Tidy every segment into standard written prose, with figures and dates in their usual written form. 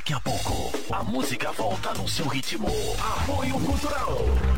Daqui a pouco, a música volta no seu ritmo. Apoio Cultural.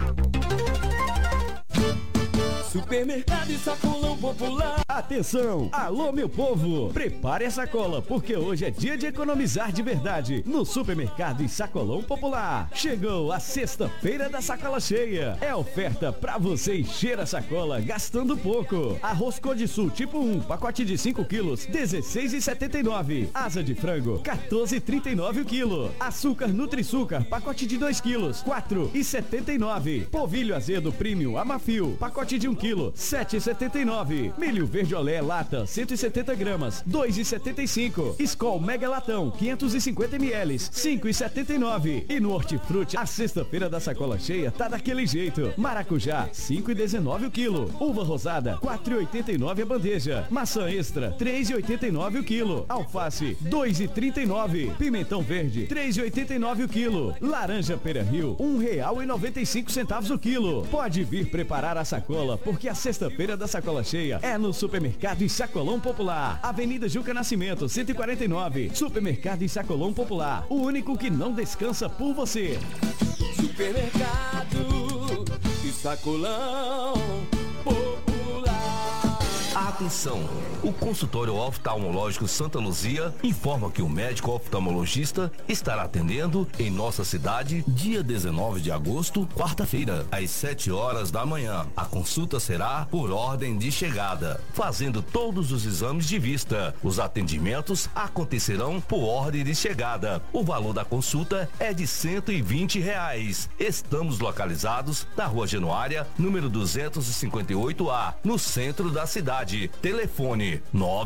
Supermercado e Sacolão Popular. Atenção! Alô, meu povo! Prepare a sacola, porque hoje é dia de economizar de verdade no Supermercado e Sacolão Popular. Chegou a sexta-feira da sacola cheia. É oferta pra você encher a sacola gastando pouco. Arroz Codisul tipo 1, pacote de 5 quilos, R$16,79. Asa de frango, R$14,39 o quilo. Açúcar Nutriçúcar, pacote de 2 quilos, R$4,79. Polvilho azedo premium Amafio, pacote de 1 quilo, R$7,79. Milho verde olé lata, 170 gramas, R$2,75. Skol Mega Latão, 550 ml, R$5,79. E no Hortifruti, a sexta-feira da sacola cheia tá daquele jeito. Maracujá, R$5,19 o quilo. Uva rosada, R$4,89 a bandeja. Maçã extra, R$3,89 o quilo. Alface, R$2,39. Pimentão verde, R$3,89 o quilo. Laranja Pera Rio, R$1,95 o quilo. Pode vir preparar a sacola, porque a sexta-feira da sacola cheia é no Supermercado e Sacolão Popular. Avenida Juca Nascimento, 149. Supermercado e Sacolão Popular. O único que não descansa por você. Supermercado e Sacolão Popular. Atenção! O consultório oftalmológico Santa Luzia informa que o médico oftalmologista estará atendendo em nossa cidade dia 19 de agosto, quarta-feira, às 7 horas da manhã. A consulta será por ordem de chegada, fazendo todos os exames de vista. Os atendimentos acontecerão por ordem de chegada. O valor da consulta é de R$120. Estamos localizados na Rua Januária, número 258A, no centro da cidade. Telefone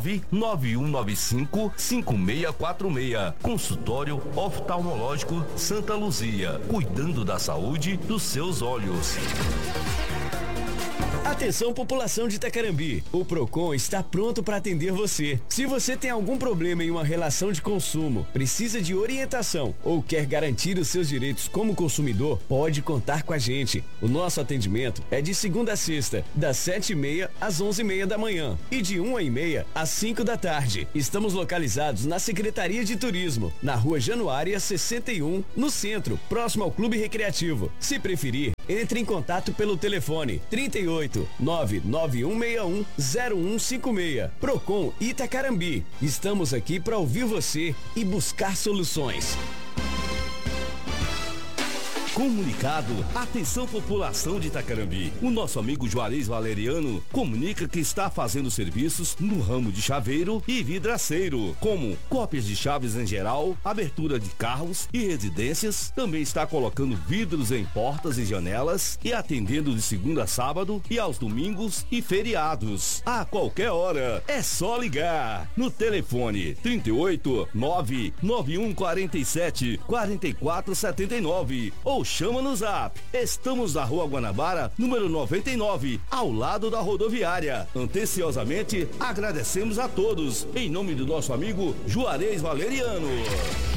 99195-5646. Consultório oftalmológico Santa Luzia, cuidando da saúde dos seus olhos. Atenção, população de Itacarambi, o Procon está pronto para atender você. Se você tem algum problema em uma relação de consumo, precisa de orientação ou quer garantir os seus direitos como consumidor, pode contar com a gente. O nosso atendimento é de segunda a sexta, das 7h30 às 11h30 da manhã e de 1h30 às 5 da tarde. Estamos localizados na Secretaria de Turismo, na Rua Januária 61, no centro, próximo ao Clube Recreativo. Se preferir, entre em contato pelo telefone 38 99161 0156. Procon Itacarambi. Estamos aqui para ouvir você e buscar soluções. Comunicado, atenção população de Itacarambi. O nosso amigo Juarez Valeriano comunica que está fazendo serviços no ramo de chaveiro e vidraceiro, como cópias de chaves em geral, abertura de carros e residências. Também está colocando vidros em portas e janelas e atendendo de segunda a sábado e aos domingos e feriados. A qualquer hora, é só ligar no telefone 38 99147 4479 ou chama no Zap. Estamos na Rua Guanabara, número 99, ao lado da rodoviária. Anteciosamente, agradecemos a todos, em nome do nosso amigo Juarez Valeriano.